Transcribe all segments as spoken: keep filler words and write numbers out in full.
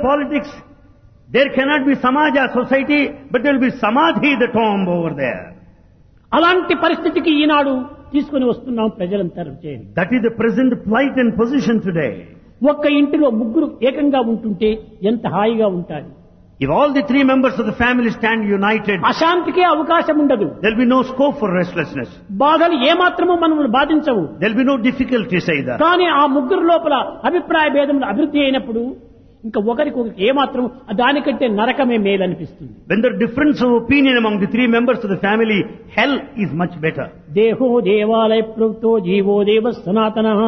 politics, there cannot be Samaja, society, but there will be Samadhi, the tomb over there. అలాంటి పరిస్థితికి ఈనాడు తీసుకొని వస్తున్నాం ప్రజలంతా చేయండి. That is the present plight and position today. ఒక్క ఇంటిలో ముగ్గురు ఏకంగా ఉంటుంటే ఎంత హాయిగా ఉంటారు. If all the three members of the family stand united, అశాంతికే అవకాశం ఉండదు. there will be no scope for restlessness. బాధలు ఏమాత్రము మనల్ని బాధించవు. There will be no difficulties either. కానీ ఆ ముగ్గురు లోపల అభిప్రాయ భేదములు అభివృద్ధి అయినప్పుడు ఇంకా ఒకరికి ఒకరికి ఏమాత్రం దానికంటే నరకమే మేలు అనిపిస్తుంది. When there is difference of opinion among the three members of the family, hell is much better. దేహో దేవాలయ ప్రోక్తో జీవో దేవ సనాతనః.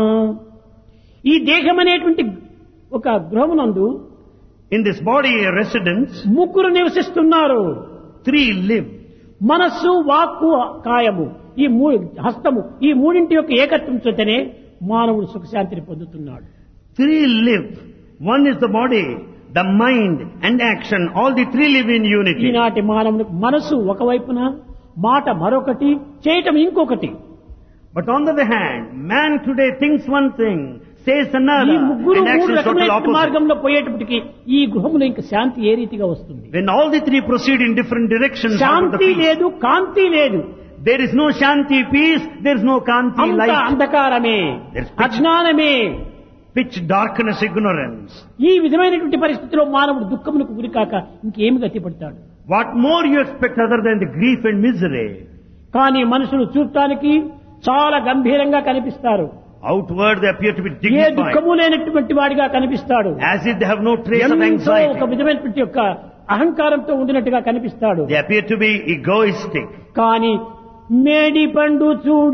ఈ దేహం అనేటువంటి ఒక గృహమునందు In this body residence, ముగ్గురు నివసిస్తున్నారు. three live. మనస్సు, వాక్కు, కాయము, ఈ మూడు హస్తము, ఈ మూడింటి యొక్క ఏకత్వం చేతనే మానవుడు సుఖశాంతిని పొందుతున్నాడు. Three live. One is the body, the mind and action. All the three live in unity. ఈనాటి మానవునికి మనసు ఒకవైపున, మాట మరొకటి, చేయటం ఇంకొకటి. But on the other hand, man today thinks one thing, says ఈ another, ముగ్గురు and మూడు actions total రకమైన opposite. మార్గంలో పోయేటప్పటికి ఈ గృహంలో ఇంకా శాంతి ఏ రీతిగా వస్తుంది? When all the three proceed in different directions, out of the Shanti peace, లేదు, కాంతి లేదు. there is no shanti peace, there is no kanti అంత light, అంధకారమే, There's pitch. అజ్ఞానమే. pitch darkness, ignorance. ఈ విధమైనటువంటి పరిస్థితిలో మానవుడు దుఃఖమునకు గురికాక ఇంకేమి గతి పడతాడు? What more you expect other than the grief and misery? కానీ మనుషులు చూడటానికి చాలా గంభీరంగా కనిపిస్తారు. Outward they appear to be A dignified, దుఃఖము లేనటువంటి వాడిగా కనిపిస్తాడు. as if they have no trace of ఎంతో ఒక anxiety. విధమైనటువంటి యొక్క అహంకారంతో ఉండినట్టుగా కనిపిస్తాడు. They appear to be egoistic. కానీ మేడి పండు చూడ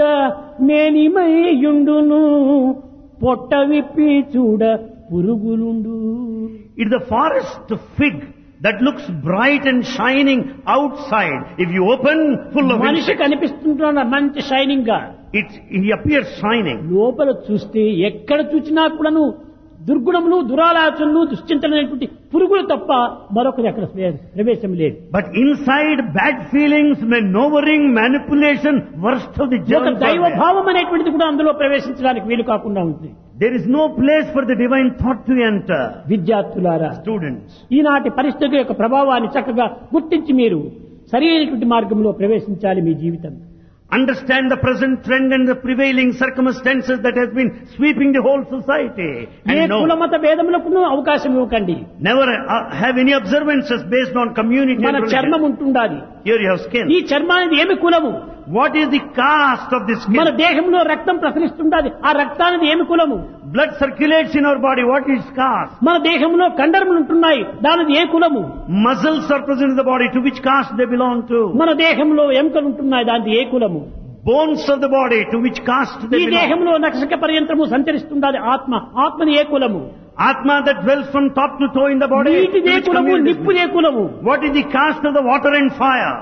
మేనిమయుండును, పొట్ట విప్పి చూడ పురుగులుండు. It's the forest fig that looks bright and shining outside. If you open, full of మనిషి insects. కనిపిస్తుంటున్నాడు మంచి షైనింగ్ గా. It's, he appears shining. లోపల చూస్తే ఎక్కడ చూసినా కూడాను దుర్గుణములు, దురాలోచనలు, దుశ్చింతలైనటువంటి పురుగులు తప్ప మరొకటి అక్కడ ప్రవేశం లేదు. But inside, bad feelings, maneuvering, manipulation, worst of the ఒక germs are దైవ there. భావం అనేటువంటిది కూడా అందులో ప్రవేశించడానికి వీలు కాకుండా ఉంటుంది. There is no place for the divine thought to enter. విద్యార్థులారా, Students, ఈనాటి పరిస్థితి యొక్క ప్రభావాన్ని చక్కగా గుర్తించి మీరు సరైనటువంటి మార్గంలో ప్రవేశించాలి మీ జీవితం. understand the present trend and the prevailing circumstances that has been sweeping the whole society. A And know, కులమత భేదములకు అవకాశం ఇవ్వకండి. never uh, have any observances based on community మన and చర్మం religion. ఉంటుండాలి. Here you have skin. ఈ చర్మానికి ఏమి కులము? What is the caste of this మన skin? దేహంలో రక్తం ప్రసరిస్తుండాలి. ఆ రక్తానికి ఏమి కులము? Blood circulates in our body. What is caste? మన దేహంలో కండరములు ఉంటున్నాయి. దానిది ఏ కులము? Muscles are present in the body. To which caste they belong to? మన దేహంలో ఎముకలు ఉంటున్నాయి. దానిది ఏ కులము? Bones of the body. To which caste ఈ they belong? దేహంలో నక్షక పర్యంతరము సంచరిస్తుండాలి ఆత్మ. ఆత్మని ఏ కులము? Atma that dwells from top to toe in the body. నీటి To ఏ which కులము? community? నిప్పు ఏ కులము? What is the caste of the water and fire?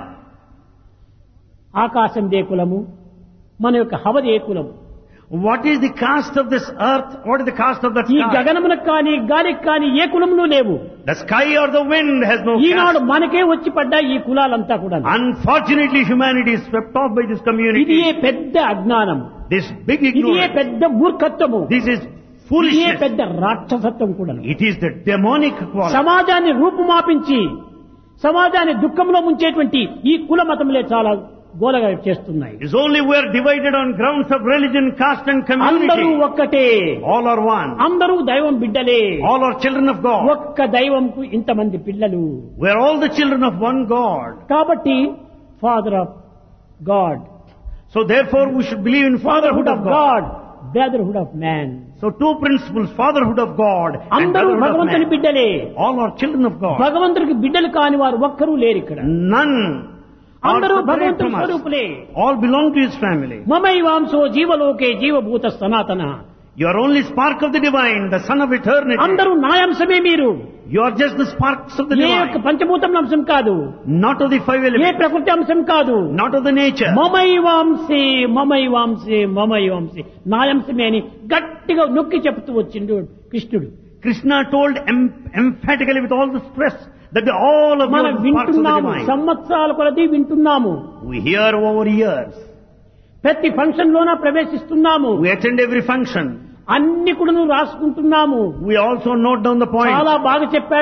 ఆకాశం ఏ కులము? మన యొక్క హవది ఏ కులము? What is the caste of this earth? What is the caste of that ఈ sky? గగనమునకు కానీ గాలికి కానీ ఏ కులములు లేవు. The sky or the wind has no Eenadu caste. మనకే వచ్చి పడ్డాయి ఈ కులాలంతా కూడా. Unfortunately, humanity is swept off by this ఇది community. ఏ పెద్ద అజ్ఞానం, This big ఇది ఏ ignorance. పెద్ద మూర్ఖత్వము, This is ఇది ఏ foolishness. పెద్ద రాక్షసత్వం కూడా. It is the demonic quality. సమాజాన్ని రూపుమాపించి సమాజాన్ని దుఃఖంలో ముంచేటువంటి ఈ కుల మతములే చాలా గోలగా చేస్తున్నాయి. It's only we are divided on grounds of religion, caste and అందరూ community. ఒక్కటే, All are one. అందరూ దైవం బిడ్డలే. All are children of God. ఒక్క దైవంకు ఇంతమంది పిల్లలు. We are all the children of one God. కాబట్టి father of God, So therefore we should believe in fatherhood fatherhood of of God. God, brotherhood of man. So two principles, fatherhood of God and అందరూ brotherhood of భగవంతుని man. బిడ్డలే. All are children of God. భగవంతుడికి బిడ్డలు కాని వారు ఒక్కరూ లేరు ఇక్కడ. None are అందరూ separate భగవంతుని from us. స్వరూపులే. All belong to His family. మమైవాంసో జీవలోకే జీవభూత సనాతన. You are only spark of the divine, the son of eternity. అందరూ నాయంశమే మీరు. You are just the sparks of the ఏ యొక్క divine. పంచభూతం అంశం కాదు, Not of the five A elements. ప్రకృతి అంశం కాదు. Not of the nature. మమైవాంసే మమైవాంసే మమైవాంసే నాయంశమే అని గట్టిగా నొక్కి చెప్తూ వచ్చిండు కృష్ణుడు. Krishna told em- emphatically with all the stress that the, all of you మనం are the sparks of the వింటున్నాము, divine. సంవత్సరాల కొలది వింటున్నాము, We hear over years. ప్రతి ఫంక్షన్ లోన ప్రవేశిస్తున్నాము, We attend every function. అన్ని కూడా రాసుకుంటున్నాము. We also note down the points. చాలా బాగా చెప్పాడు.